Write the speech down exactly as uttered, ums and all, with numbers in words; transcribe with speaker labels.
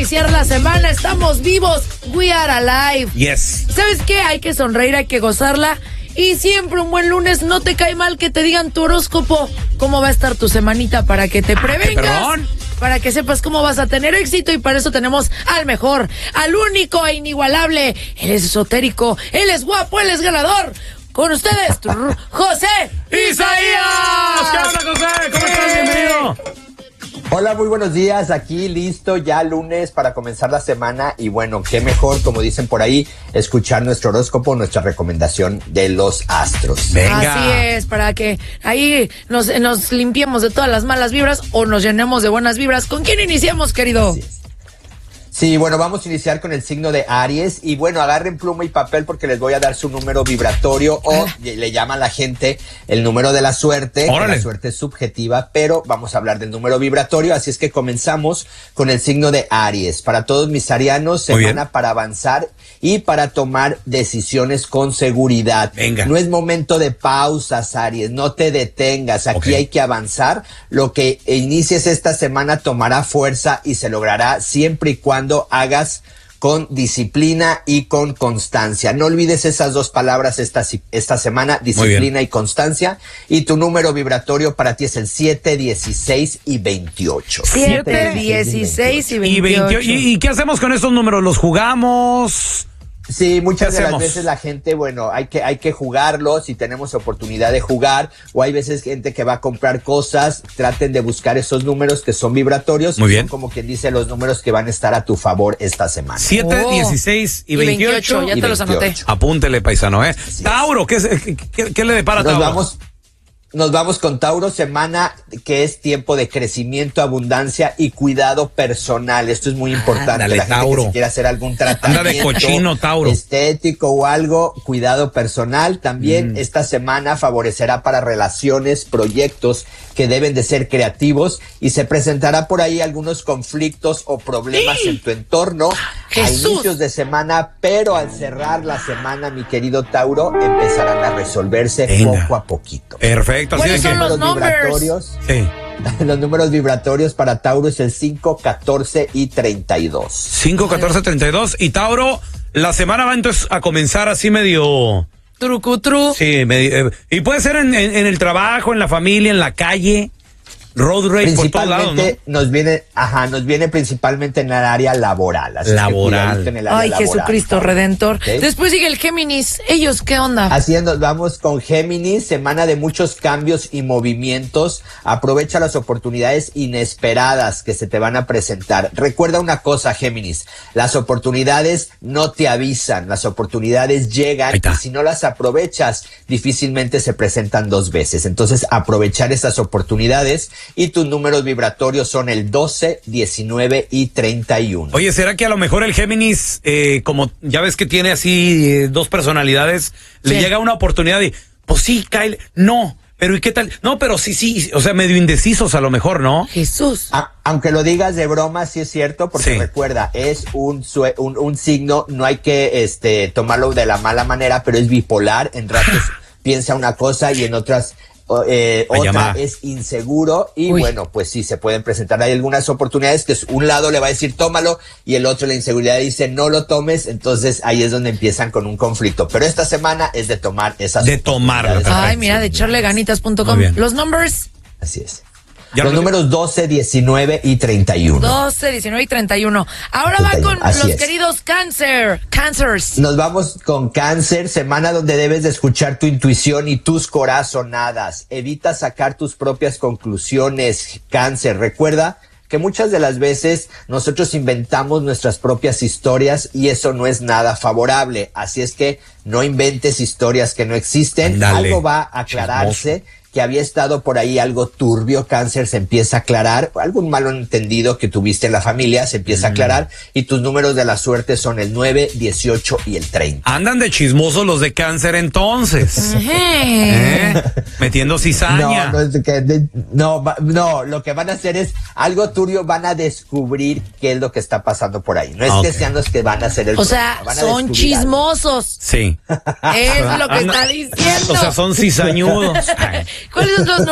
Speaker 1: iniciar la semana. Estamos vivos. We are alive.
Speaker 2: Yes.
Speaker 1: ¿Sabes qué? Hay que sonreír, hay que gozarla. Y siempre un buen lunes, no te cae mal que te digan tu horóscopo. ¿Cómo va a estar tu semanita para que te prevengas?
Speaker 2: Ah,
Speaker 1: para que sepas cómo vas a tener éxito. Y para eso tenemos al mejor, al único e inigualable. Él es esotérico, él es guapo, él es ganador. Con ustedes, José Isaías.
Speaker 2: ¿Qué onda, José? ¿Cómo estás? Bienvenido.
Speaker 3: Hola, muy buenos días, aquí listo ya lunes para comenzar la semana y bueno, qué mejor, como dicen por ahí, escuchar nuestro horóscopo, nuestra recomendación de los astros.
Speaker 2: Venga.
Speaker 1: Así es, para que ahí nos, nos limpiemos de todas las malas vibras o nos llenemos de buenas vibras. ¿Con quién iniciamos, querido?
Speaker 3: Así es. Sí, bueno, vamos a iniciar con el signo de Aries y bueno, agarren pluma y papel porque les voy a dar su número vibratorio o le llama a la gente el número de la suerte. La suerte es subjetiva, pero vamos a hablar del número vibratorio, así es que comenzamos con el signo de Aries. Para todos mis arianos, semana para avanzar y para tomar decisiones con seguridad.
Speaker 2: Venga.
Speaker 3: No es momento de pausas, Aries, no te detengas, aquí okay. Hay que avanzar. Lo que inicies esta semana tomará fuerza y se logrará siempre y cuando hagas con disciplina y con constancia. No olvides esas dos palabras esta, esta semana, disciplina y constancia. Y tu número vibratorio para ti es el siete, dieciséis y veintiocho.
Speaker 1: siete, dieciséis y veintiocho.
Speaker 2: ¿Y, ¿Y qué hacemos con estos números? ¿Los jugamos?
Speaker 3: Sí, muchas de las veces la gente, bueno, hay que hay que jugarlos si tenemos oportunidad de jugar, o hay veces gente que va a comprar cosas, traten de buscar esos números que son vibratorios.
Speaker 2: Muy bien.
Speaker 3: Son como quien dice los números que van a estar a tu favor esta semana.
Speaker 2: siete, oh. dieciséis y veintiocho.
Speaker 1: Ya te
Speaker 3: veintiocho.
Speaker 1: Los anoté.
Speaker 2: Apúntele, paisano, ¿eh?
Speaker 3: Así
Speaker 2: Tauro, ¿qué, qué, qué, qué le depara a
Speaker 3: Nos
Speaker 2: Tauro?
Speaker 3: vamos... Nos vamos con Tauro, semana que es tiempo de crecimiento, abundancia y cuidado personal. Esto es muy importante.
Speaker 2: Ándale,
Speaker 3: la gente
Speaker 2: Tauro.
Speaker 3: que si quiere hacer algún tratamiento
Speaker 2: Anda de cochino, Tauro.
Speaker 3: estético o algo, cuidado personal. También mm. esta semana favorecerá para relaciones, proyectos que deben de ser creativos y se presentará por ahí algunos conflictos o problemas
Speaker 1: ¡Sí!
Speaker 3: en tu entorno
Speaker 1: Jesús.
Speaker 3: a inicios de semana, pero al cerrar la semana, mi querido Tauro, empezarán a resolverse
Speaker 2: Venga.
Speaker 3: poco a poquito.
Speaker 2: Perfecto.
Speaker 1: ¿Cuáles son los
Speaker 3: vibratorios?
Speaker 2: Sí.
Speaker 3: Los números vibratorios para Tauro es el cinco, catorce y treinta y dos.
Speaker 2: cinco, catorce, treinta y dos. Y Tauro, la semana va entonces a comenzar así medio...
Speaker 1: Trucutru.
Speaker 2: Sí, medio, eh, y puede ser en, en, en el trabajo, en la familia, en la calle. Road rage por todos lados, ¿no?
Speaker 3: nos viene, ajá, nos viene principalmente en el área laboral. Así
Speaker 2: laboral.
Speaker 3: Que en el área
Speaker 1: Ay,
Speaker 3: laboral,
Speaker 1: Jesucristo
Speaker 3: ¿sabes?
Speaker 1: Redentor.
Speaker 3: ¿Okay?
Speaker 1: Después sigue el Géminis. Ellos, ¿qué onda?
Speaker 3: Así nos vamos con Géminis, semana de muchos cambios y movimientos. Aprovecha las oportunidades inesperadas que se te van a presentar. Recuerda una cosa, Géminis, las oportunidades no te avisan, las oportunidades llegan y si no las aprovechas, difícilmente se presentan dos veces. Entonces, aprovechar esas oportunidades. Y tus números vibratorios son el doce, diecinueve y treinta y uno.
Speaker 2: Oye, ¿será que a lo mejor el Géminis, eh, como ya ves que tiene así eh, dos personalidades, sí. le llega una oportunidad y, pues sí, Kyle, no, pero ¿y qué tal? No, pero sí, sí, o sea, medio indecisos a lo mejor, ¿no?
Speaker 1: Jesús.
Speaker 3: A, aunque lo digas de broma, sí es cierto, porque sí. recuerda, es un, un, un signo, no hay que este tomarlo de la mala manera, pero es bipolar, en ratos piensa una cosa y en otras... Eh, otra
Speaker 2: llamar.
Speaker 3: Es inseguro y
Speaker 1: Uy.
Speaker 3: bueno, pues sí, se pueden presentar hay algunas oportunidades que un lado le va a decir tómalo y el otro la inseguridad dice no lo tomes, entonces ahí es donde empiezan con un conflicto, pero esta semana es de tomar esas
Speaker 2: de tomarlo.
Speaker 1: Ay, mira, de echarle ganitas punto com. Los numbers.
Speaker 3: Así es.
Speaker 2: Ya
Speaker 3: los
Speaker 2: lo...
Speaker 3: números doce, diecinueve y treinta y uno.
Speaker 1: doce, diecinueve y treinta y uno. Ahora
Speaker 3: treinta y uno.
Speaker 1: va con
Speaker 3: Así
Speaker 1: los
Speaker 3: es.
Speaker 1: queridos Cáncer. Cancers.
Speaker 3: Nos vamos con Cáncer, semana donde debes de escuchar tu intuición y tus corazonadas. Evita sacar tus propias conclusiones, Cáncer. Recuerda que muchas de las veces nosotros inventamos nuestras propias historias y eso no es nada favorable. Así es que no inventes historias que no existen.
Speaker 2: Andale.
Speaker 3: Algo va a aclararse. Chismoso. Que había estado por ahí algo turbio, Cáncer, se empieza a aclarar, algún malentendido que tuviste en la familia se empieza mm. a aclarar y tus números de la suerte son el nueve, dieciocho y el treinta.
Speaker 2: Andan de chismosos los de Cáncer entonces. ¿Eh? Metiendo cizaña.
Speaker 3: No, no, que, no, no, lo que van a hacer es algo turbio, van a descubrir qué es lo que está pasando por ahí. No es okay. que sean los que van a hacer el
Speaker 1: O sea, son chismosos.
Speaker 2: Algo. Sí.
Speaker 1: Es lo que está diciendo.
Speaker 2: O sea, son cizañudos.
Speaker 1: ¿Cuáles son los